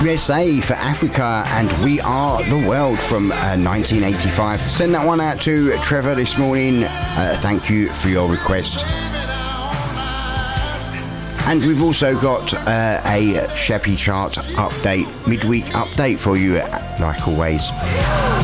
USA for Africa and We Are the World from 1985. Send that one out to Trevor this morning. Thank you for your request. And we've also got a Sheppy chart update, midweek update for you, like always.